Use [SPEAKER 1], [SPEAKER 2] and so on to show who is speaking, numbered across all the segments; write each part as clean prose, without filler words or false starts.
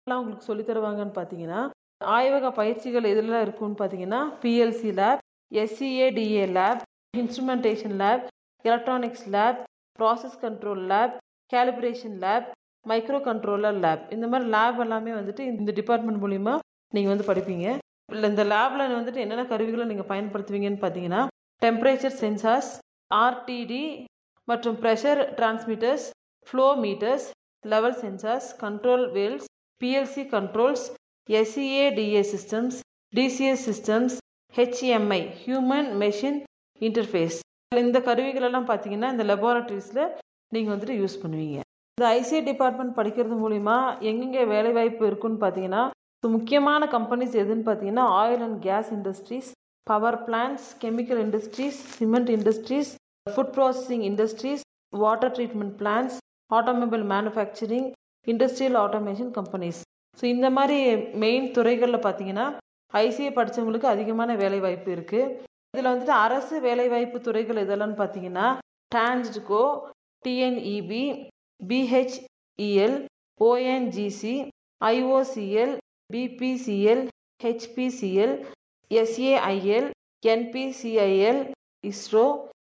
[SPEAKER 1] உங்களுக்கு சொல்லி தருவாங்கன்னு பார்த்தீங்கன்னா, ஆய்வக பயிற்சிகள் எதுலாம் இருக்குன்னு பார்த்தீங்கன்னா, PLC lab, SCADA lab, instrumentation lab, electronics lab, process control lab, calibration lab, micro controller lab. இந்த மாதிரி லேப் எல்லாமே வந்துட்டு இந்த டிபார்ட்மெண்ட் மூலிமா நீங்கள் வந்து படிப்பீங்க. இல்லை இந்த லேபில் வந்துட்டு என்னென்ன கருவிகளை நீங்கள் பயன்படுத்துவீங்கன்னு பார்த்தீங்கன்னா, டெம்பரேச்சர் சென்சார்ஸ், RTD மற்றும் pressure transmitters, flow metres, level sensors, control Wales, PLC controls, SCADA systems, DCS systems, HMI human machine interface. இந்த கருவிகள் எல்லாம் பார்த்தீங்கன்னா இந்த லெபார்டரிஸில் நீங்கள் வந்துட்டு யூஸ் பண்ணுவீங்க. இந்த ICT டிபார்ட்மெண்ட் படிக்கிறது மூலிமா எங்கெங்கே வேலைவாய்ப்பு இருக்குன்னு பார்த்தீங்கன்னா, முக்கியமான கம்பெனிஸ் எதுன்னு பார்த்தீங்கன்னா, oil and gas industries, power plants, chemical industries, cement industries, food processing industries, water treatment plants, automobile manufacturing, industrial automation companies. So இந்த மாதிரி மெயின் துறைகளில் பார்த்தீங்கன்னா ICA படித்தவங்களுக்கு அதிகமான வேலைவாய்ப்பு இருக்குது. இதில் வந்துட்டு அரசு வேலைவாய்ப்பு துறைகள் இதெல்லாம் பார்த்தீங்கன்னா, TANGEDCO, TNEB, BHEL, ONGC, IOCL, BPCL, HPCL, SAIL, NPCIL, ISRO,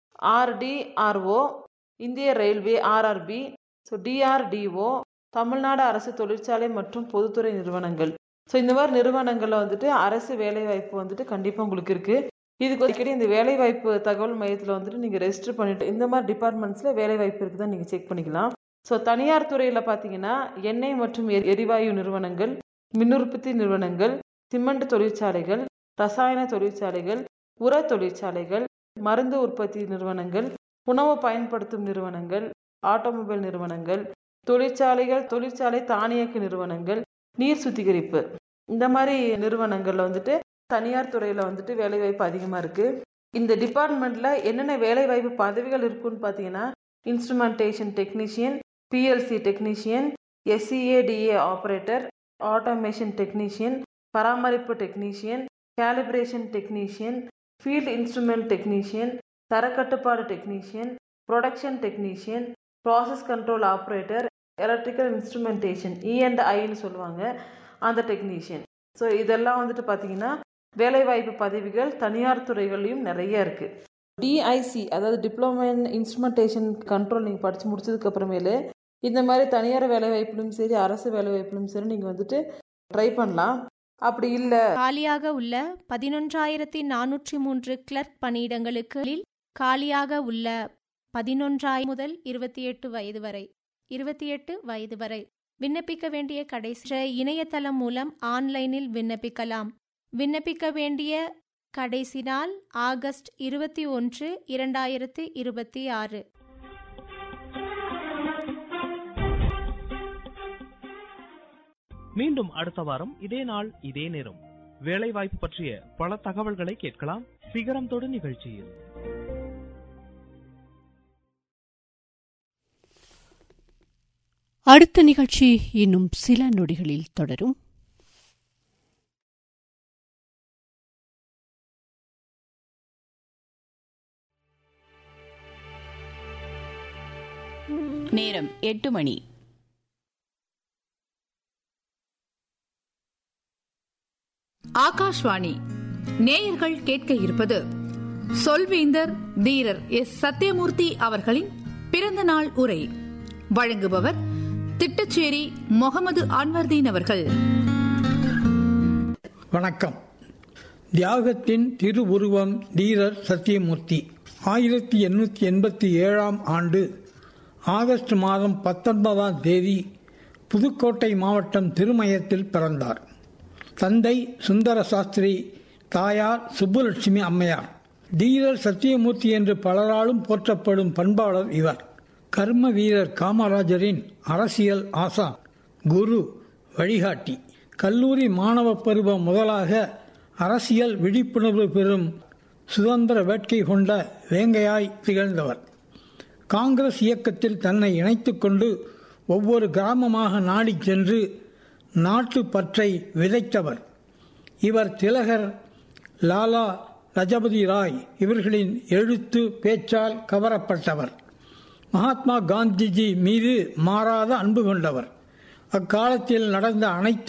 [SPEAKER 1] RDRO, இந்திய railway RRB, so DRDO, Tamil Nadu அரசு தொழிற்சாலை மற்றும் பொதுத்துறை நிறுவனங்கள். ஸோ இந்த மாதிரி நிறுவனங்களில் வந்துட்டு அரசு வேலைவாய்ப்பு வந்துட்டு கண்டிப்பாக உங்களுக்கு இருக்குது. இதுக்கு அடிக்கடி இந்த வேலைவாய்ப்பு தகவல் மையத்தில் வந்துட்டு நீங்கள் ரெஜிஸ்டர் பண்ணிவிட்டு இந்த மாதிரி டிபார்ட்மெண்ட்ஸில் வேலைவாய்ப்பு இருக்குதா நீங்கள் செக் பண்ணிக்கலாம். ஸோ தனியார் துறையில் பார்த்தீங்கன்னா எண்ணெய் மற்றும் எரிவாயு நிறுவனங்கள், மின் உற்பத்தி நிறுவனங்கள், சிமெண்ட் தொழிற்சாலைகள், ரசாயன தொழிற்சாலைகள், உர தொழிற்சாலைகள், மருந்து உற்பத்தி நிறுவனங்கள், உணவு பயன்படுத்தும் நிறுவனங்கள், ஆட்டோமொபைல் நிறுவனங்கள், தொழிற்சாலை தானியக்கு நிறுவனங்கள், நீர் சுத்திகரிப்பு, இந்த மாதிரி நிறுவனங்களில் வந்துட்டு தனியார் துறையில் வந்துட்டு வேலைவாய்ப்பு அதிகமாக இருக்குது. இந்த டிபார்ட்மெண்ட்டில் என்னென்ன வேலைவாய்ப்பு பதவிகள் இருக்குன்னு பார்த்தீங்கன்னா, instrumentation technician, PLC technician, SCADA operator, automation technician, பராமரிப்பு technician, calibration technician, field instrument technician, தரக்கட்டுப்பாடு technician, production technician, process control operator, electrical instrumentation ENDIன்னு சொல்லுவாங்க, அந்த டெக்னீஷியன். ஸோ இதெல்லாம் வந்துட்டு பார்த்தீங்கன்னா வேலைவாய்ப்பு பதவிகள் தனியார் துறைகள்லையும் நிறைய இருக்குது. DIC அதாவது டிப்ளமோ இன் இன்ஸ்ட்ருமெண்டேஷன் கண்ட்ரோல் நீங்கள் படித்து முடிச்சதுக்கு அப்புறமேலு இந்த மாதிரி தனியார் வேலைவாய்ப்பிலும் சரி அரசு வேலைவாய்ப்பிலும் சரி நீங்கள் வந்துட்டு ட்ரை பண்ணலாம். அப்படி இல்லை,
[SPEAKER 2] காலியாக உள்ள 11,403 கிளர்க் பணியிடங்களுக்கு காலியாக உள்ள 11 முதல் 28 வயது வரை விண்ணப்பிக்க வேண்டிய கடைசி இணையதளம் மூலம் ஆன்லைனில் விண்ணப்பிக்கலாம். விண்ணப்பிக்க வேண்டிய கடைசி நாள் ஆகஸ்ட் 21, 2026.
[SPEAKER 3] மீண்டும் அடுத்த வாரம் இதே நாள் இதே நேரம் வேலைவாய்ப்பு பற்றிய பல தகவல்களை கேட்கலாம் சிகரம் தொடு நிகழ்ச்சியில்.
[SPEAKER 4] அடுத்த நிகழ்ச்சி இன்னும் சில நொடிகளில் தொடரும்.
[SPEAKER 5] நேரம் 8 மணி.
[SPEAKER 6] ஆகாஷ்வாணி. நேயர்கள் கேட்க இருப்பது சொல்வேந்தர் தீரர் எஸ் சத்யமூர்த்தி அவர்களின் பிறந்த நாள் உரை. வழங்குபவர் திட்டச்சேரி முகமது அன்வர்தீன் அவர்கள்.
[SPEAKER 7] வணக்கம். தியாகத்தின் திருவுருவம் தீரர் சத்யமூர்த்தி 1887 ஆண்டு ஆகஸ்ட் மாதம் 19ஆம் தேதி புதுக்கோட்டை மாவட்டம் திருமயத்தில் பிறந்தார். தந்தை சுந்தர சாஸ்திரி, தாயார் சுப்புலட்சுமி அம்மையார். தீரர் சத்யமூர்த்தி என்று பலராலும் போற்றப்படும் பண்பாளர் இவர். கர்ம வீரர் காமராஜரின் அரசியல் ஆசான், குரு, வழிகாட்டி. கல்லூரி மாணவ பருவம் முதலாக அரசியல் விழிப்புணர்வு பெறும் சுதந்திர வேட்கை கொண்ட வேங்கையாய் திகழ்ந்தவர். காங்கிரஸ் இயக்கத்தில் தன்னை இணைத்துக் கொண்டு ஒவ்வொரு கிராமமாக நாடிச் சென்று நாட்டு பற்றை விதைத்தவர். இவர் திலகர், லாலா லஜபதி ராய் இவர்களின் எழுத்து பேச்சால் கவரப்பட்டவர். மகாத்மா காந்திஜி மீது மாறாத அன்பு கொண்டவர். அக்காலத்தில் நடந்த அனைத்து